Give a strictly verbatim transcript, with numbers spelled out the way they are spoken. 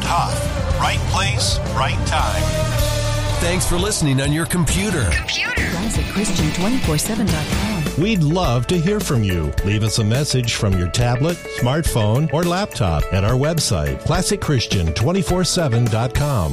Hoff. Right place, right time. Thanks for listening on your computer. Computer. Classic Christian two four seven dot com. We'd love to hear from you. Leave us a message from your tablet, smartphone, or laptop at our website, classic christian two four seven dot com.